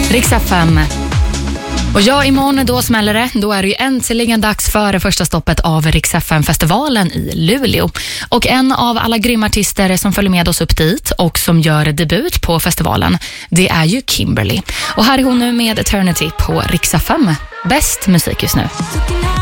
Rix FM. Och ja, imorgon då smäller det. Då är det ju äntligen dags för det första stoppet av Rix FM-festivalen i Luleå. Och en av alla grymma artister som följer med oss upp dit och som gör debut på festivalen, det är ju Kimberly. Och här är hon nu med Eternity på Rix FM. Bäst musik just nu.